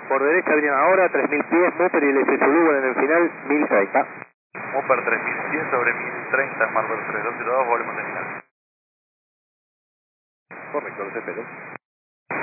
por derecha vienen ahora, 3000 pies, Mupper y el SS Lugo en el final, 1030. Mupper 3000 pies sobre 1030, Marvel 3202, volvemos a terminar. Correcto, los espero.